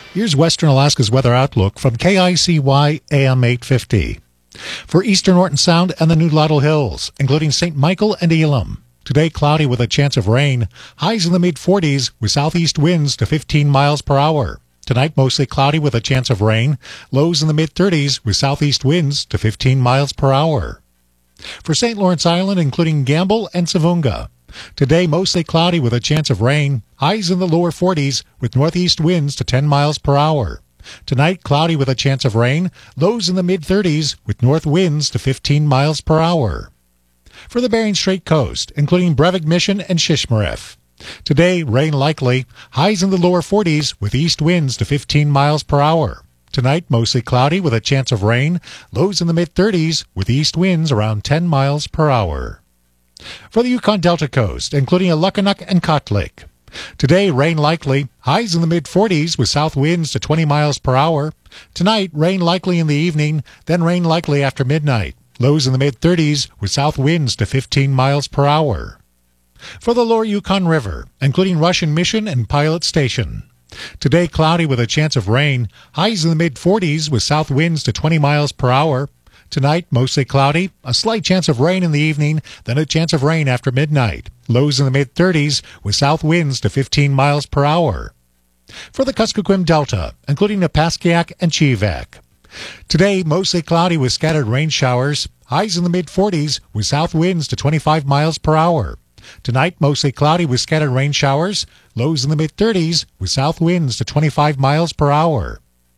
Here's Western Alaska's weather outlook from KICY AM 850. For eastern Norton Sound and the New Laurel Hills, including St. Michael and Elam. Today, cloudy with a chance of rain. Highs in the mid-40s with southeast winds to 15 miles per hour. Tonight, mostly cloudy with a chance of rain. Lows in the mid-30s with southeast winds to 15 miles per hour. For St. Lawrence Island, including Gamble and Savunga. Today, mostly cloudy with a chance of rain. Highs in the lower 40s with northeast winds to 10 miles per hour. Tonight, cloudy with a chance of rain. Lows in the mid-30s with north winds to 15 miles per hour. For the Bering Strait coast, including Brevig Mission and Shishmaref. Today, rain likely. Highs in the lower 40s with east winds to 15 miles per hour. Tonight, mostly cloudy with a chance of rain. Lows in the mid-30s with east winds around 10 miles per hour. For the Yukon Delta coast, including Alukkanuk and Kotlik. Today, rain likely. Highs in the mid-40s with south winds to 20 miles per hour. Tonight, rain likely in the evening, then rain likely after midnight. Lows in the mid-30s with south winds to 15 miles per hour. For the lower Yukon River, including Russian Mission and Pilot Station. Today, cloudy with a chance of rain. Highs in the mid-40s with south winds to 20 miles per hour. Tonight, mostly cloudy. A slight chance of rain in the evening, then a chance of rain after midnight. Lows in the mid-30s with south winds to 15 miles per hour. For the Kuskokwim Delta, including Napaskiak and Chivak. Today, mostly cloudy with scattered rain showers. Highs in the mid-40s with south winds to 25 miles per hour. Tonight, mostly cloudy with scattered rain showers. Lows in the mid-30s with south winds to 25 miles per hour.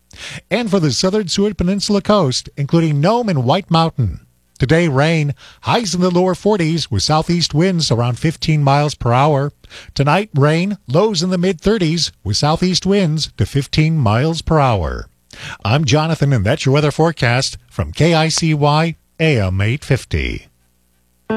And for the southern Seward Peninsula coast, including Nome and White Mountain. Today, rain. Highs in the lower 40s with southeast winds around 15 miles per hour. Tonight, rain. Lows in the mid-30s with southeast winds to 15 miles per hour. I'm Jonathan, and that's your weather forecast from KICY AM 850.